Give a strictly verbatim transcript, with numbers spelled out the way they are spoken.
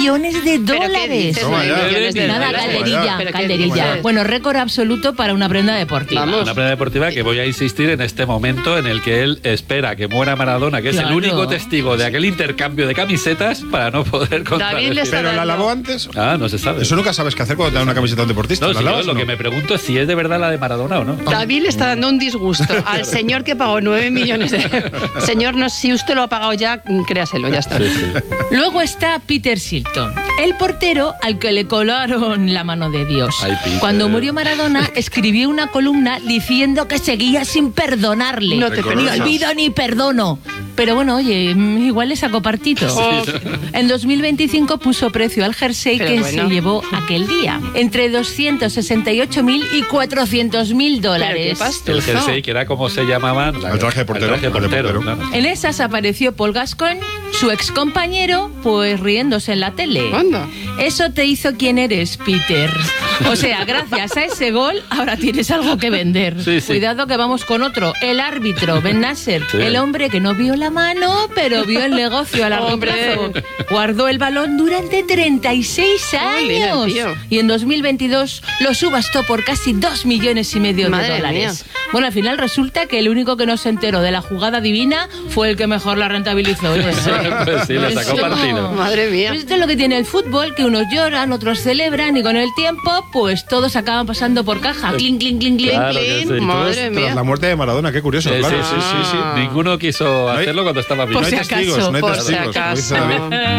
millones de dólares. Toma ya. Millones de Nada, dólares. calderilla, ¿Pero qué calderilla. dices? Bueno, récord absoluto para una prenda deportiva. Vamos. Una prenda deportiva que voy a insistir en este momento en el que él espera que muera Maradona, que es Claro. el único testigo de aquel intercambio de camisetas para no poder David le está ¿Pero la dando- lavó antes? Ah, no se sabe. Eso nunca sabes qué hacer cuando te dan una camiseta de un deportista. No, ¿La si yo lavas lo o no? que me pregunto es si es de verdad la de Maradona o no. David le está dando un disgusto al señor que pagó nueve millones de euros. Señor, no, si usted lo ha pagado ya, créaselo, ya está. Luego está Peter Shilton, el portero al que le colaron la mano de Dios. Ay, Peter. Cuando murió Maradona, escribió una columna diciendo que seguía sin perdonarle. No te Ni perdonas. olvido ni perdono. Pero bueno, oye, mm, igual le sacó partito. Oh. En dos mil veinticinco puso precio al jersey Pero que bueno. se llevó aquel día. Entre doscientos sesenta y ocho mil y cuatrocientos mil dólares. pasto. El jersey, que era como se llamaban. la- El traje de portero, El traje de el de portero, portero. claro. En esas apareció Paul Gascoigne, su ex compañero, pues riéndose en la tele. Anda. Eso te hizo quien eres, Peter. O sea, gracias a ese gol, ahora tienes algo que vender. Sí, sí. Cuidado que vamos con otro. El árbitro, Ben Nasser. Sí. El hombre que no vio la mano, pero vio el negocio a largo Hombre. plazo. Guardó el balón durante treinta y seis Jolín, el años. tío. Y en dos mil veintidós lo subastó por casi dos millones y medio Madre de dólares. mía. Bueno, al final resulta que el único que no se enteró de la jugada divina fue el que mejor la rentabilizó. Eso. Pues sí, le sacó Eso. partido. Madre mía. Esto es lo que tiene el fútbol, que unos lloran, otros celebran y con el tiempo, pues todos acaban pasando por caja. Clink, clink, clink, clink. Claro que Clean, sí. madre Tras mía. la muerte de Maradona, qué curioso, Sí, claro. sí, sí, sí, sí. Ah. Ninguno quiso hay- hacerlo cuando estaba vivo. No hay Por si testigos, acaso, no hay por si testigos, como dice acaso. David.